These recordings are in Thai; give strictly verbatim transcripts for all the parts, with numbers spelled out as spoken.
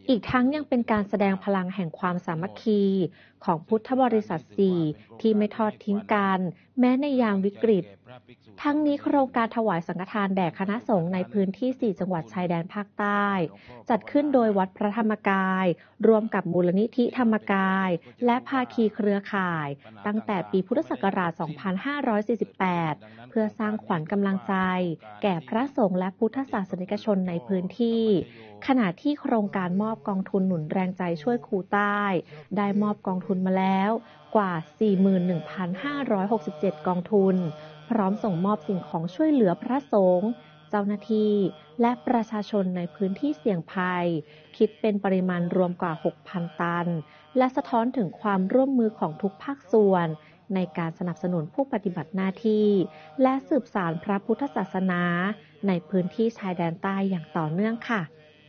อีกทั้งยังเป็นการแสดงพลังแห่งความสามัคคีของพุทธบริษัทสี่ที่ไม่ทอดทิ้งกันแม้ในยามวิกฤตทั้งนี้โครงการถวายสังฆทานแด่คณะสงฆ์ในพื้นที่สี่จังหวัดชายแดนภาคใต้จัดขึ้นโดยวัดพระธรรมกายร่วมกับมูลนิธิธรรมกายและภาคีเครือข่ายตั้งแต่ปีพุทธศักราช สองพันห้าร้อยสี่สิบแปด เพื่อสร้างขวัญกำลังใจแก่พระสงฆ์และพุทธศาสนิกชนในพื้นที่ขณะที่โครงการมอบกองทุนหนุนแรงใจช่วยครูใต้ได้มอบกองทุนมาแล้วกว่า สี่หมื่นหนึ่งพันห้าร้อยหกสิบเจ็ด กองทุนพร้อมส่งมอบสิ่งของช่วยเหลือพระสงฆ์เจ้าหน้าที่และประชาชนในพื้นที่เสี่ยงภัยคิดเป็นปริมาณรวมกว่า หกพัน ตันและสะท้อนถึงความร่วมมือของทุกภาคส่วนในการสนับสนุนผู้ปฏิบัติหน้าที่และสืบสานพระพุทธศาสนาในพื้นที่ชายแดนใต้อย่างต่อเนื่องค่ะ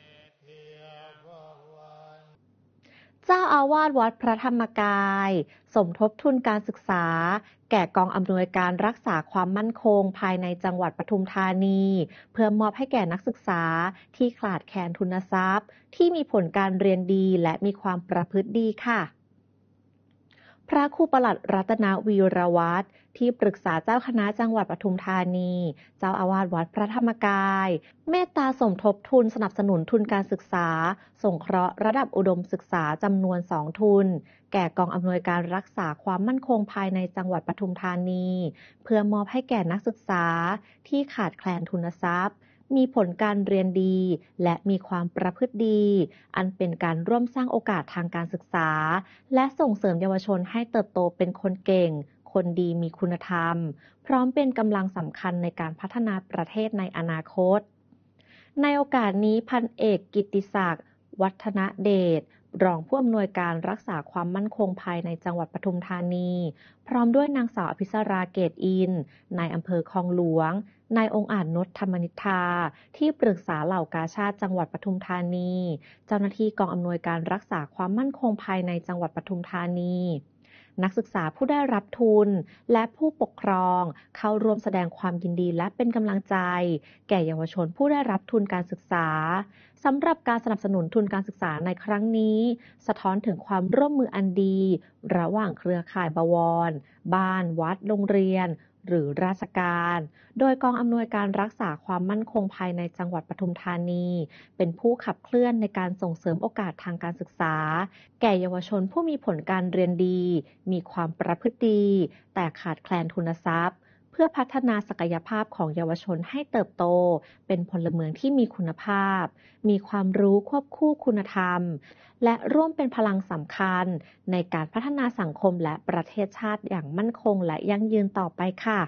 เจ้าอาวาสวัดพระธรรมกายสมทบทุนการศึกษาแก่กองอำนวยการรักษาความมั่นคงภายในจังหวัดปทุมธานีเพื่อมอบให้แก่นักศึกษาที่ขาดแคลนทุนทรัพย์ที่มีผลการเรียนดีและมีความประพฤติดีค่ะพระครูปลัดรัตนวีรวัฒน์ที่ปรึกษาเจ้าคณะจังหวัดปทุมธานีเจ้าอาวาสวัดพระธรรมกายเมตตาสมทบทุนสนับสนุนทุนการศึกษาสงเคราะห์ระดับอุดมศึกษาจำนวนสองทุนแก่กองอำนวยการรักษาความมั่นคงภายในจังหวัดปทุมธานีเพื่อมอบให้แก่นักศึกษาที่ขาดแคลนทุนทรัพย์มีผลการเรียนดีและมีความประพฤติดีอันเป็นการร่วมสร้างโอกาสทางการศึกษาและส่งเสริมเยาวชนให้เติบโตเป็นคนเก่งคนดีมีคุณธรรมพร้อมเป็นกำลังสำคัญในการพัฒนาประเทศในอนาคตในโอกาสนี้พันเอกกิตติศักดิ์วัฒนเดชรองผู้อำนวยการรักษาความมั่นคงภายในจังหวัดปทุมธานีพร้อมด้วยนางสาวอภิสราเกตอินนายอำเภอคลองหลวงนายองค์อาจนชธรรมนิธาที่ปรึกษาเหล่ากาชาติจังหวัดปทุมธานีเจ้าหน้าที่กองอำนวยการรักษาความมั่นคงภายในจังหวัดปทุมธานีนักศึกษาผู้ได้รับทุนและผู้ปกครองเข้าร่วมแสดงความยินดีและเป็นกำลังใจแก่เยาวชนผู้ได้รับทุนการศึกษาสำหรับการสนับสนุนทุนการศึกษาในครั้งนี้สะท้อนถึงความร่วมมืออันดีระหว่างเครือข่ายบวรบ้านวัดโรงเรียนหรือราชการโดยกองอำนวยการรักษาความมั่นคงภายในจังหวัดปทุมธานีเป็นผู้ขับเคลื่อนในการส่งเสริมโอกาสทางการศึกษาแก่เยาวชนผู้มีผลการเรียนดีมีความประพฤติดีแต่ขาดแคลนทุนทรัพย์เพื่อพัฒนาศักยภาพของเยาวชนให้เติบโตเป็นพลเมืองที่มีคุณภาพมีความรู้ควบคู่คุณธรรมและร่วมเป็นพลังสำคัญในการพัฒนาสังคมและประเทศชาติอย่างมั่นคงและยั่งยืนต่อไปค่ะ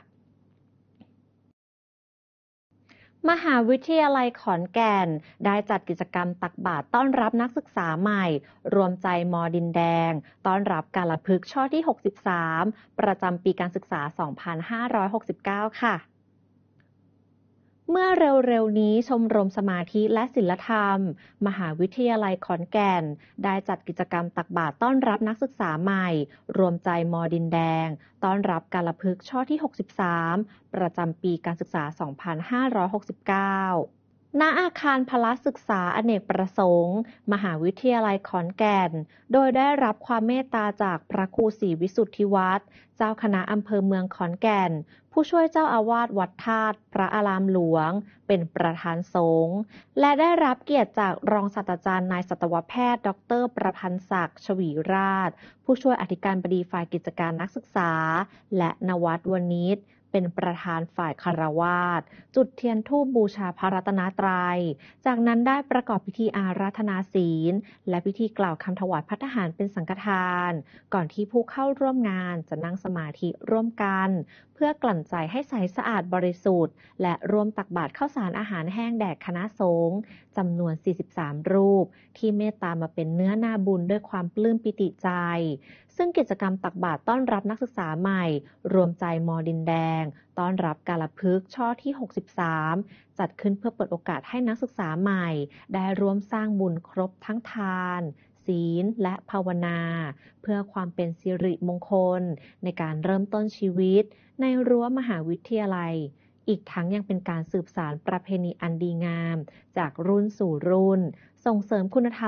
มหาวิทยาลัยขอนแก่นได้จัดกิจกรรมตักบาตรต้อนรับนักศึกษาใหม่รวมใจมอดินแดงต้อนรับกาลพฤกษ์ช่อที่หกสิบสามประจำปีการศึกษาสองพันห้าร้อยหกสิบเก้าค่ะเมื่อเร็วๆนี้ชมรมสมาธิและศิลธรรมมหาวิทยาลัยขอนแก่นได้จัดกิจกรรมตักบาตรต้อนรับนักศึกษาใหม่รวมใจมอดินแดงต้อนรับกาลพฤกษ์ช่อที่หกสิบสามประจำปีการศึกษาสองพันห้าร้อยหกสิบเก้าณอาคารพละศึกษาอเนกประสงค์มหาวิทยาลัยขอนแก่นโดยได้รับความเมตตาจากพระครูศรีวิสุทธิวัฒน์เจ้าคณะอำเภอเมืองขอนแก่นผู้ช่วยเจ้าอาวาสวัดธาตุพระอารามหลวงเป็นประธานสงฆ์และได้รับเกียรติจากรองศาสตราจารย์นายสัตวแพทย์ดรประพันธ์ศักดิ์ชวีราชผู้ช่วยอธิการบดีฝ่ายกิจการนักศึกษาและนวัดวณิชเป็นประธานฝ่ายคฤหัสถ์จุดเทียนธูปบูชาพระรัตนตรัยจากนั้นได้ประกอบพิธีอาราธนาศีลและพิธีกล่าวคำถวายภัตตาหารเป็นสังฆทานก่อนที่ผู้เข้าร่วมงานจะนั่งสมาธิร่วมกันเพื่อกลั่นใจให้ใสสะอาดบริสุทธิ์และร่วมตักบาตรข้าวสารอาหารแห้งแด่คณะสงฆ์จำนวนสี่สิบสามรูปที่เมตตามาเป็นเนื้อนาบุญด้วยความปลื้มปิติใจซึ่งกิจกรรมตักบาตรต้อนรับนักศึกษาใหม่รวมใจมอดินแดงต้อนรับกาลพฤกษ์ช่อที่หกสิบสามจัดขึ้นเพื่อเปิดโอกาสให้นักศึกษาใหม่ได้ร่วมสร้างบุญครบทั้งทานศีลและภาวนาเพื่อความเป็นสิริมงคลในการเริ่มต้นชีวิตในรั้วมหาวิทยาลัยอีกทั้งยังเป็นการสืบสานประเพณีอันดีงามจากรุ่นสู่รุ่นส่งเสริมคุณธรรม